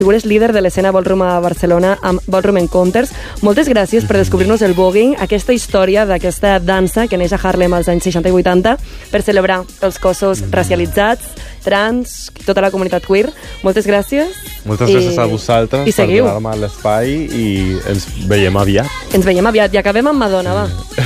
figures líder de l'escena ballroom a Barcelona amb Ballroom Encounters. Moltes gràcies per descobrir-nos el voguing, aquesta història d'aquesta dansa que neix a Harlem als anys 60 i 80 per celebrar els cossos racialitzats, trans, tota la comunitat queer. Moltes gràcies. Moltes gràcies a vosaltres per donar-me l'espai i ens veiem aviat. Ens veiem aviat i acabem amb Madonna, va.